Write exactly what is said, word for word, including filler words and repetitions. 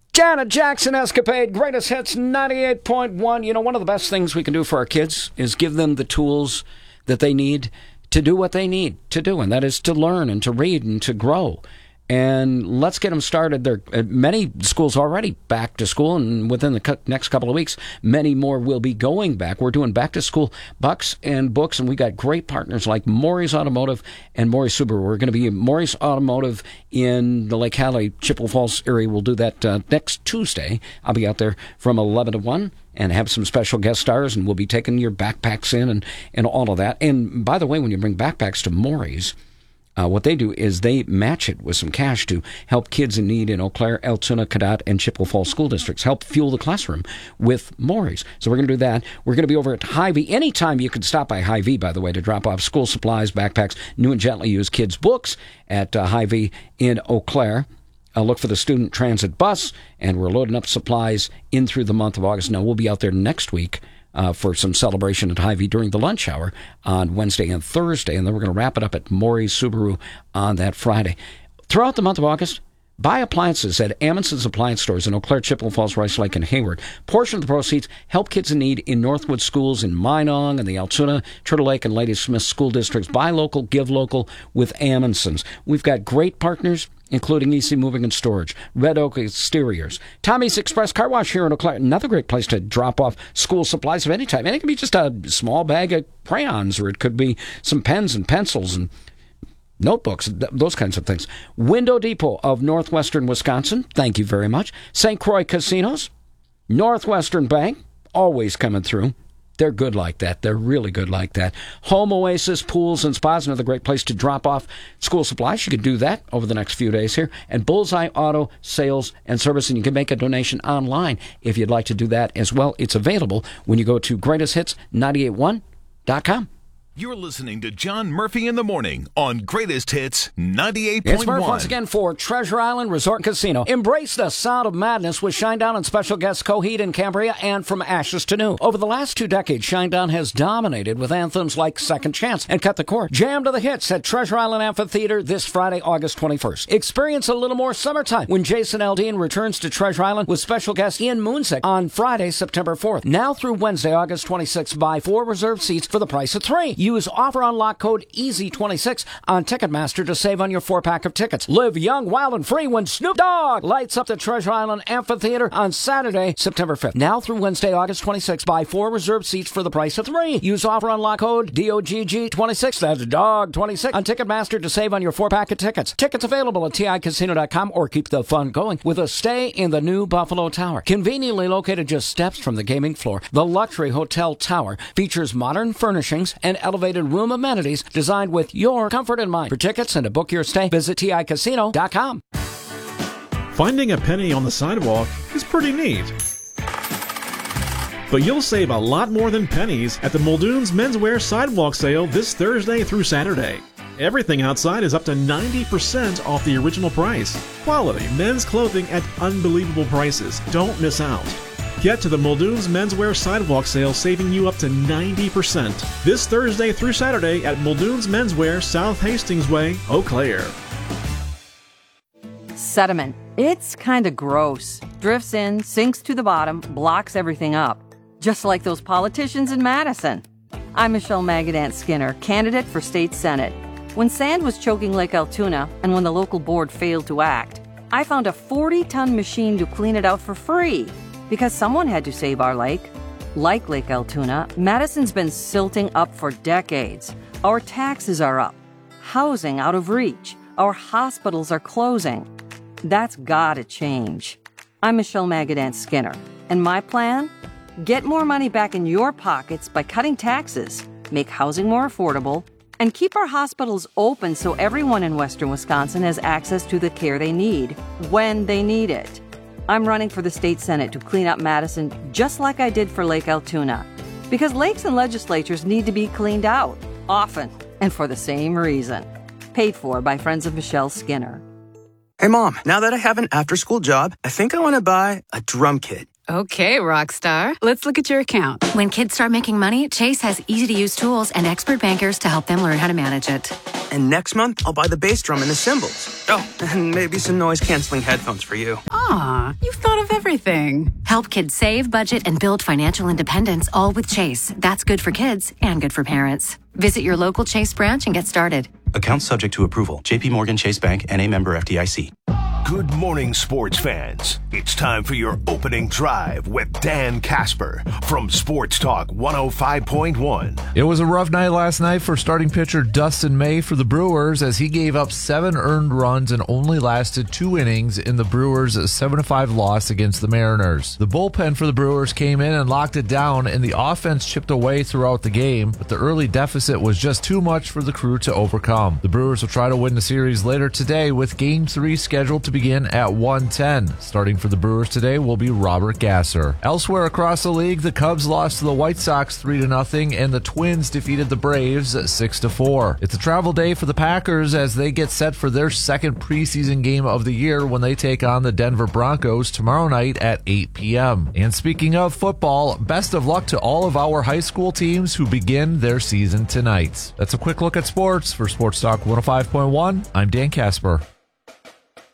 Janet Jackson Escapade, Greatest Hits ninety-eight point one. You know, one of the best things we can do for our kids is give them the tools that they need to do what they need to do, and that is to learn and to read and to grow. And let's get them started. There are many schools already back to school, and within the next couple of weeks, many more will be going back. We're doing back-to-school bucks and books, and we got great partners like Maury's Automotive and Maury Subaru. We're going to be at Maury's Automotive in the Lake Hallie, Chippewa Falls area. We'll do that uh, next Tuesday. I'll be out there from eleven to one. And have some special guest stars, and we'll be taking your backpacks in and, and all of that. And by the way, when you bring backpacks to Maury's, uh, what they do is they match it with some cash to help kids in need in Eau Claire, Altoona, Cadott, and Chippewa Falls school districts, help fuel the classroom with Maury's. So we're going to do that. We're going to be over at Hy-Vee. Anytime you can stop by Hy-Vee, by the way, to drop off school supplies, backpacks, new and gently used kids' books at uh, Hy-Vee in Eau Claire. Uh, look for the student transit bus, and we're loading up supplies in through the month of August. Now, we'll be out there next week uh, for some celebration at Hy-Vee during the lunch hour on Wednesday and Thursday, and then we're going to wrap it up at Maury's Subaru on that Friday. Throughout the month of August, buy appliances at Amundsen's Appliance Stores in Eau Claire, Chippewa Falls, Rice Lake, and Hayward. Portion of the proceeds help kids in need in Northwood schools in Minong and the Altoona, Turtle Lake, and Lady Smith school districts. Buy local, give local with Amundsen's. We've got great partners, including E C Moving and Storage, Red Oak Exteriors, Tommy's Express Car Wash here in Eau Claire. Another great place to drop off school supplies of any type. And it can be just a small bag of crayons, or it could be some pens and pencils and notebooks, those kinds of things. Window Depot of Northwestern Wisconsin, thank you very much. Saint Croix Casinos, Northwestern Bank, always coming through. They're good like that. They're really good like that. Home Oasis Pools and Spas, another great place to drop off school supplies. You can do that over the next few days here. And Bullseye Auto Sales and Service, and you can make a donation online if you'd like to do that as well. It's available when you go to greatest hits nine eight one dot com. You're listening to John Murphy in the Morning on Greatest Hits ninety-eight point one. It's Murph once again for Treasure Island Resort and Casino. Embrace the sound of madness with Shinedown and special guests Coheed and Cambria and From Ashes to New. Over the last two decades, Shinedown has dominated with anthems like Second Chance and Cut the Cord. Jam to the hits at Treasure Island Amphitheater this Friday, August twenty-first. Experience a little more summertime when Jason Aldean returns to Treasure Island with special guest Ian Moonsick on Friday, September fourth. Now through Wednesday, August twenty-sixth, buy four reserved seats for the price of three. Use offer unlock code E A S Y twenty-six on Ticketmaster to save on your four-pack of tickets. Live young, wild, and free when Snoop Dogg lights up the Treasure Island Amphitheater on Saturday, September fifth. Now through Wednesday, August twenty-sixth, buy four reserved seats for the price of three. Use offer unlock code D O G G twenty-six, that's dog twenty-six, on Ticketmaster to save on your four-pack of tickets. Tickets available at T I casino dot com, or keep the fun going with a stay in the new Buffalo Tower. Conveniently located just steps from the gaming floor, the luxury hotel tower features modern furnishings and elevated room amenities designed with your comfort in mind. For tickets and to book your stay, visit T I casino dot com. Finding a penny on the sidewalk is pretty neat. But you'll save a lot more than pennies at the Muldoon's Menswear Sidewalk Sale this Thursday through Saturday. Everything outside is up to ninety percent off the original price. Quality men's clothing at unbelievable prices. Don't miss out. Get to the Muldoon's Menswear Sidewalk Sale, saving you up to ninety percent. This Thursday through Saturday at Muldoon's Menswear, South Hastings Way, Eau Claire. Sediment. It's kind of gross. Drifts in, sinks to the bottom, blocks everything up. Just like those politicians in Madison. I'm Michelle Magadant Skinner, candidate for state senate. When sand was choking Lake Altoona, and when the local board failed to act, I found a forty-ton machine to clean it out for free. Because someone had to save our lake. Like Lake Altoona, Madison's been silting up for decades. Our taxes are up. Housing out of reach. Our hospitals are closing. That's gotta change. I'm Michelle Magadant Skinner, and my plan? Get more money back in your pockets by cutting taxes, make housing more affordable, and keep our hospitals open so everyone in Western Wisconsin has access to the care they need, when they need it. I'm running for the state senate to clean up Madison just like I did for Lake Altoona. Because lakes and legislatures need to be cleaned out, often, and for the same reason. Paid for by friends of Michelle Skinner. Hey, Mom, now that I have an after-school job, I think I want to buy a drum kit. Okay, Rockstar. Let's look at your account. When kids start making money, Chase has easy-to-use tools and expert bankers to help them learn how to manage it. And next month, I'll buy the bass drum and the cymbals. Oh, and maybe some noise-canceling headphones for you. Oh, Aw, you've thought of everything. Help kids save, budget, and build financial independence, all with Chase. That's good for kids and good for parents. Visit your local Chase branch and get started. Account subject to approval. J P Morgan Chase Bank, N A member F D I C. Good morning, sports fans. It's time for your opening drive with Dan Casper from Sports Talk one oh five point one. It was a rough night last night for starting pitcher Dustin May for the Brewers as he gave up seven earned runs and only lasted two innings in the Brewers' seven to five loss against the Mariners. The bullpen for the Brewers came in and locked it down, and the offense chipped away throughout the game, but the early deficit was just too much for the crew to overcome. The Brewers will try to win the series later today with Game three scheduled to begin at one ten. Starting for the Brewers today will be Robert Gasser. Elsewhere across the league, the Cubs lost to the White Sox three to nothing, and the Twins defeated the Braves six to four. It's a travel day for the Packers as they get set for their second preseason game of the year when they take on the Denver Broncos tomorrow night at eight p.m. And speaking of football, best of luck to all of our high school teams who begin their season tonight. That's a quick look at sports. For Sports Talk one oh five point one, I'm Dan Casper.